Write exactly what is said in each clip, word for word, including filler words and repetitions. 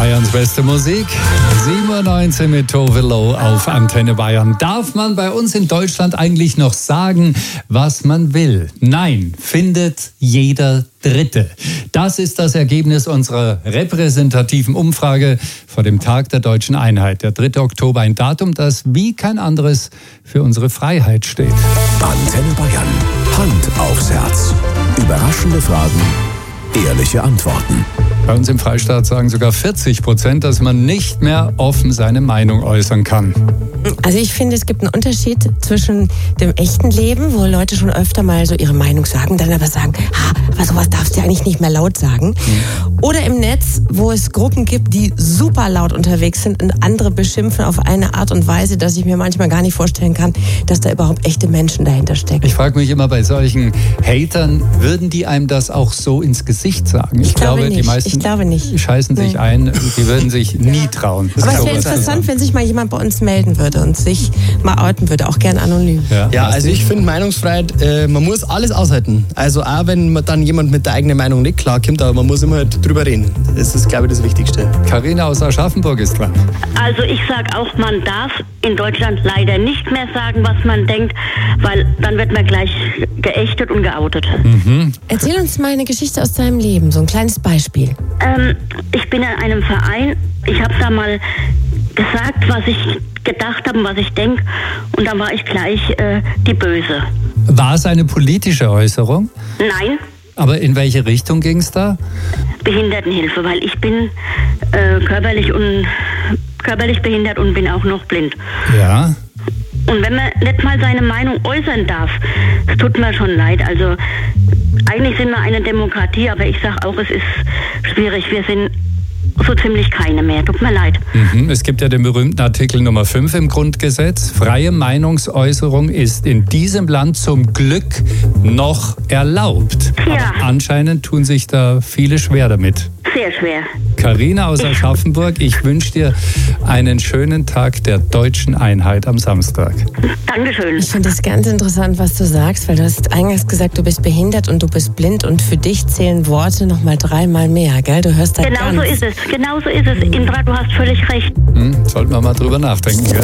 Bayerns beste Musik. sieben Uhr neunzehn mit Tove Lo auf Antenne Bayern. Darf man bei uns in Deutschland eigentlich noch sagen, was man will? Nein, findet jeder Dritte. Das ist das Ergebnis unserer repräsentativen Umfrage vor dem Tag der Deutschen Einheit. Der dritte Oktober, ein Datum, das wie kein anderes für unsere Freiheit steht. Antenne Bayern. Hand aufs Herz. Überraschende Fragen, ehrliche Antworten. Bei uns im Freistaat sagen sogar vierzig Prozent, dass man nicht mehr offen seine Meinung äußern kann. Also ich finde, es gibt einen Unterschied zwischen dem echten Leben, wo Leute schon öfter mal so ihre Meinung sagen, dann aber sagen, ha, aber sowas darfst du ja eigentlich nicht mehr laut sagen. Mhm. Oder im Netz, wo es Gruppen gibt, die super laut unterwegs sind und andere beschimpfen auf eine Art und Weise, dass ich mir manchmal gar nicht vorstellen kann, dass da überhaupt echte Menschen dahinter stecken. Ich frage mich immer bei solchen Hatern, würden die einem das auch so ins Gesicht sagen? Ich, ich glaube, glaube die meisten ich glaube nicht. scheißen sich nee. ein, die würden sich nie trauen. Aber es wäre interessant, wenn sich mal jemand bei uns melden würde und sich mal outen würde, auch gern anonym. Ja, ja, also ich finde Meinungsfreiheit, äh, man muss alles aushalten. Also auch wenn man dann jemand mit der eigenen Meinung nicht klarkommt, aber man muss immer halt drüber reden. Das ist, glaube ich, das Wichtigste. Carina aus Aschaffenburg ist dran. Also ich sage auch, man darf in Deutschland leider nicht mehr sagen, was man denkt, weil dann wird man gleich geächtet und geoutet. Mhm. Erzähl uns mal eine Geschichte aus deinem Leben, so ein kleines Beispiel. Ähm, ich bin in einem Verein, ich habe da mal gesagt, was ich gedacht habe und was ich denke, und dann war ich gleich äh, die Böse. War es eine politische Äußerung? Nein. Aber in welche Richtung ging es da? Behindertenhilfe, weil ich bin äh, körperlich, und, körperlich behindert und bin auch noch blind. Ja. Und wenn man nicht mal seine Meinung äußern darf, es tut mir schon leid. Also eigentlich sind wir eine Demokratie, aber ich sage auch, es ist schwierig. Wir sind so ziemlich keine mehr. Tut mir leid. Mhm. Es gibt ja den berühmten Artikel Nummer fünf im Grundgesetz. Freie Meinungsäußerung ist in diesem Land zum Glück noch erlaubt. Ja. Aber anscheinend tun sich da viele schwer damit. Sehr schwer. Carina aus Aschaffenburg, ich wünsche dir einen schönen Tag der Deutschen Einheit am Samstag. Dankeschön. Ich finde es ganz interessant, was du sagst, weil du hast eingangs gesagt, du bist behindert und du bist blind und für dich zählen Worte noch mal dreimal mehr, gell? Du hörst da Genau ganz. so ist es, genau so ist es. Indra, du hast völlig recht. Hm, sollten wir mal drüber nachdenken, gell?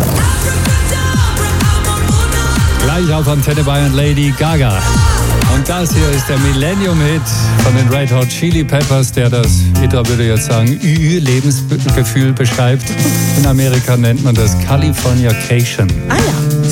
Gleich auf Antenne Bayern Lady Gaga. Und das hier ist der Millennium-Hit von den Red Hot Chili Peppers, der das, Ida würde jetzt sagen, Ü-Lebensgefühl beschreibt. In Amerika nennt man das Californication. Ah ja.